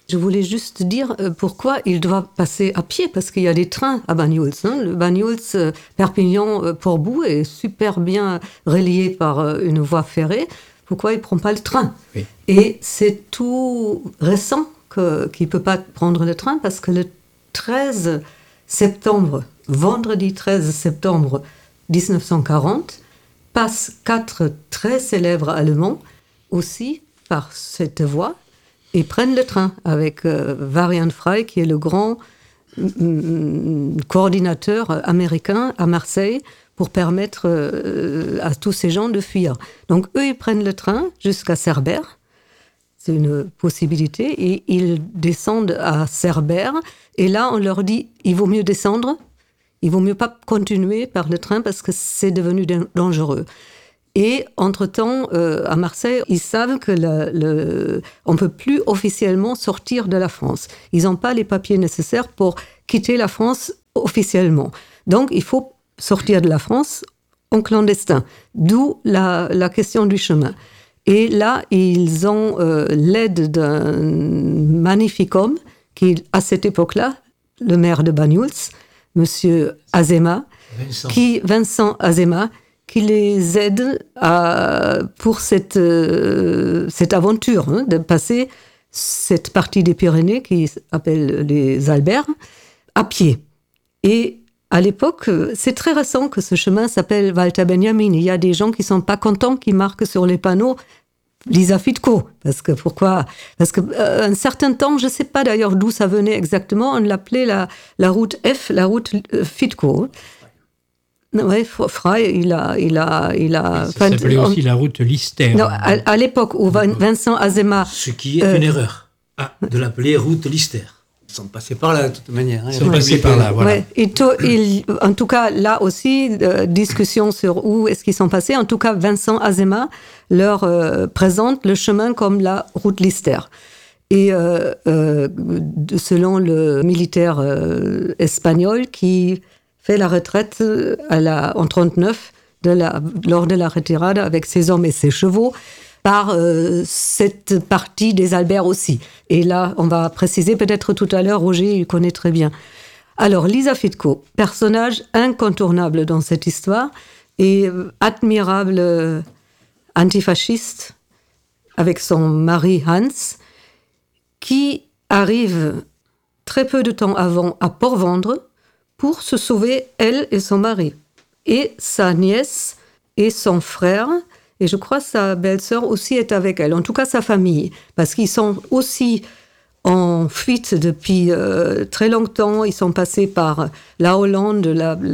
Je voulais juste dire pourquoi il doit passer à pied, parce qu'il y a des trains à Banyuls. Le Banyuls Perpignan-Portbou est super bien relié par une voie ferrée. Pourquoi il ne prend pas le train? Oui. Et c'est tout récent qu'il ne peut pas prendre le train, parce que le 13 septembre, vendredi 13 septembre 1940, passent 4 très célèbres Allemands aussi par cette voie et prennent le train avec Varian Fry, qui est le grand coordinateur américain à Marseille, pour permettre à tous ces gens de fuir. Donc eux, ils prennent le train jusqu'à Cerbère. C'est une possibilité. Et ils descendent à Cerbère. Et là, on leur dit, il vaut mieux descendre. Il vaut mieux pas continuer par le train parce que c'est devenu dangereux. Et entre-temps, à Marseille, ils savent que on ne peut plus officiellement sortir de la France. Ils n'ont pas les papiers nécessaires pour quitter la France officiellement. Donc, il faut sortir de la France en clandestin. D'où la question du chemin. Et là, ils ont l'aide d'un magnifique homme qui, à cette époque-là, le maire de Banyuls, Monsieur Azéma, Vincent Azéma, qui les aide pour cette aventure, de passer cette partie des Pyrénées qui s'appelle les Alberts à pied. Et à l'époque, c'est très récent que ce chemin s'appelle Walter Benjamin. Il y a des gens qui ne sont pas contents, qui marquent sur les panneaux Lisa Fitko. Pourquoi ? Parce qu'un certain temps, je ne sais pas d'ailleurs d'où ça venait exactement, on l'appelait la route F, la route Fitko. Oui, Fry, il a. Ça s'appelait aussi la route Lister. Non, à l'époque où Vincent Azéma. Ce qui est une erreur, de l'appeler route Lister. Ils sont passés par là, de toute manière. Ils sont passés par là, voilà. Ouais. En tout cas, là aussi, discussion sur où est-ce qu'ils sont passés. En tout cas, Vincent Azéma leur présente le chemin comme la route Lister. Et selon le militaire espagnol qui fait la retraite en 1939, lors de la retirade avec ses hommes et ses chevaux, par cette partie des Alberts aussi. Et là, on va préciser peut-être tout à l'heure, Roger, il connaît très bien. Alors, Lisa Fitko, personnage incontournable dans cette histoire, et admirable antifasciste, avec son mari Hans, qui arrive très peu de temps avant à Port-Vendre, pour se sauver, elle et son mari. Et sa nièce et son frère, et je crois sa belle-sœur aussi est avec elle, en tout cas sa famille, parce qu'ils sont aussi en fuite depuis très longtemps. Ils sont passés par la Hollande,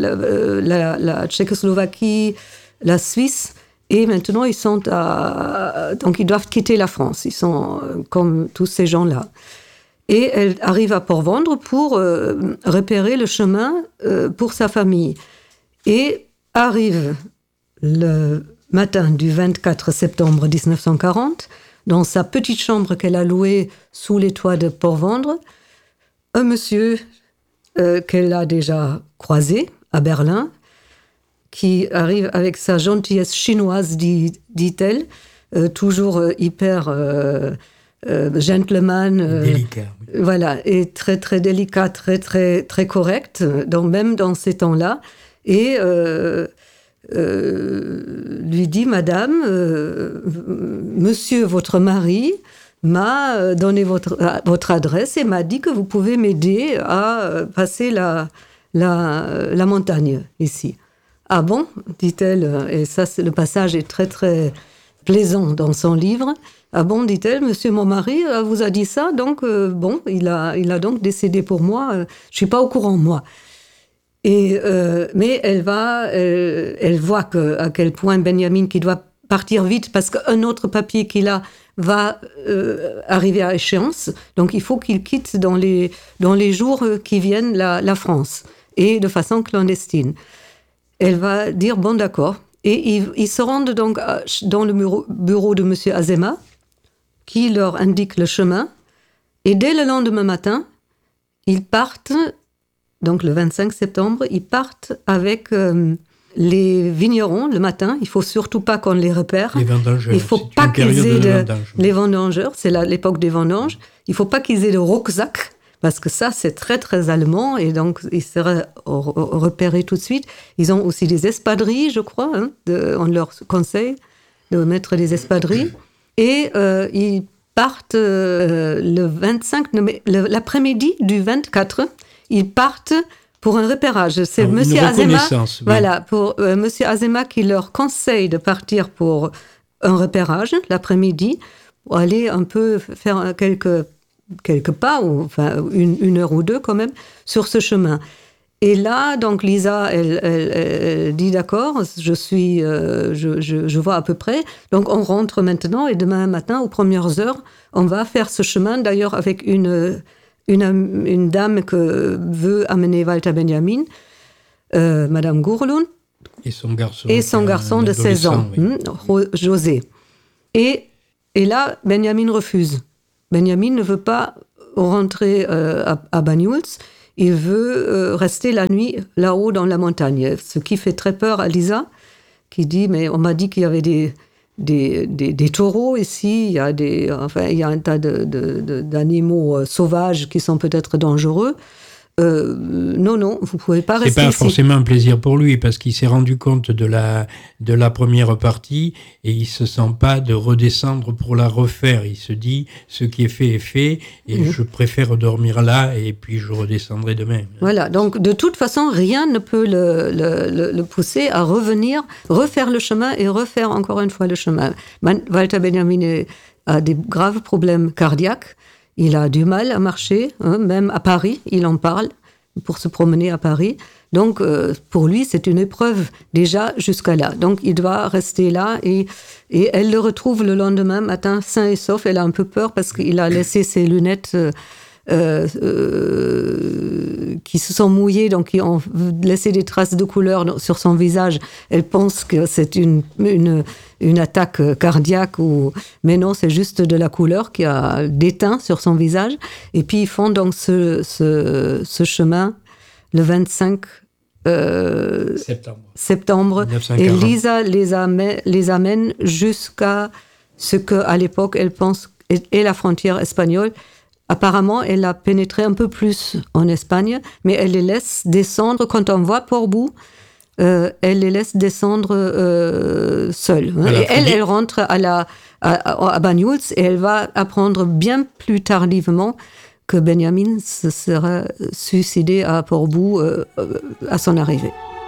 la Tchécoslovaquie, la Suisse, et maintenant ils sont donc ils doivent quitter la France. Ils sont comme tous ces gens-là. Et elle arrive à Port-Vendre pour repérer le chemin pour sa famille. Et arrive le matin du 24 septembre 1940, dans sa petite chambre qu'elle a louée sous les toits de Port-Vendre, un monsieur qu'elle a déjà croisé à Berlin, qui arrive avec sa gentillesse chinoise, dit-elle, toujours hyper... gentleman, délicat, oui. Voilà, et très très délicat, très très très correct, même dans ces temps-là, et lui dit, Madame, Monsieur, votre mari m'a donné votre adresse et m'a dit que vous pouvez m'aider à passer la montagne ici. Ah bon, dit-elle, et ça, le passage est très très plaisant dans son livre. Ah bon, dit-elle, monsieur mon mari vous a dit ça, donc bon, il a donc décédé pour moi, je suis pas au courant, moi. Mais elle voit à quel point Benjamin, qui doit partir vite, parce qu'un autre papier qu'il a va arriver à échéance, donc il faut qu'il quitte dans les jours qui viennent la France, et de façon clandestine. Elle va dire, bon d'accord, et ils se rendent donc dans le bureau de monsieur Azéma, qui leur indique le chemin, et dès le lendemain matin, ils partent, donc le 25 septembre, ils partent avec les vignerons, le matin, il ne faut surtout pas qu'on les repère. Les vendangeurs. Il ne faut pas qu'ils aient les vendangeurs, c'est l'époque des vendanges. Il ne faut pas qu'ils aient de rucksack, parce que ça, c'est très, très allemand, et donc ils seraient repérés tout de suite. Ils ont aussi des espadrilles, je crois, on leur conseille de mettre des espadrilles. Et ils partent le 25, l'après-midi du 24, ils partent pour un repérage. C'est Monsieur Azéma, voilà, pour Monsieur Azéma qui leur conseille de partir pour un repérage l'après-midi, pour aller un peu faire quelques pas, ou enfin une heure ou deux quand même, sur ce chemin. Et là, donc Lisa, elle dit d'accord, je vois à peu près. Donc on rentre maintenant et demain matin, aux premières heures, on va faire ce chemin. D'ailleurs, avec une dame que veut amener Walter Benjamin, Madame Gourlund. Et son garçon de 16 ans, oui. José. Et là, Benjamin refuse. Benjamin ne veut pas rentrer à Banyuls. Il veut rester la nuit là-haut dans la montagne. Ce qui fait très peur à Lisa, qui dit, mais on m'a dit qu'il y avait des taureaux ici, il y a un tas d'animaux sauvages qui sont peut-être dangereux. Non, vous ne pouvez pas rester ici. C'est pas forcément un plaisir pour lui, parce qu'il s'est rendu compte de la première partie, et il se sent pas de redescendre pour la refaire. Il se dit, ce qui est fait, et je préfère dormir là, et puis je redescendrai demain. Voilà, donc de toute façon, rien ne peut le pousser à revenir, refaire le chemin, et refaire encore une fois le chemin. Walter Benjamin a des graves problèmes cardiaques. Il a du mal à marcher, même à Paris, il en parle, pour se promener à Paris. Donc, pour lui, c'est une épreuve déjà jusqu'à là. Donc, il doit rester là et elle le retrouve le lendemain matin sain et sauf. Elle a un peu peur parce qu'il a laissé ses lunettes qui se sont mouillées, donc qui ont laissé des traces de couleur sur son visage. Elle pense que c'est une attaque cardiaque, mais non, c'est juste de la couleur qui a déteint sur son visage. Et puis ils font donc ce chemin le 25 septembre. 1940. Et Lisa les amène jusqu'à ce qu'à l'époque elle pense est la frontière espagnole. Apparemment, elle a pénétré un peu plus en Espagne, mais elle les laisse descendre. Quand on voit Portbou, elle les laisse descendre seules. Et elle rentre à Banyuls, et elle va apprendre bien plus tardivement que Benjamin se sera suicidé à Portbou à son arrivée.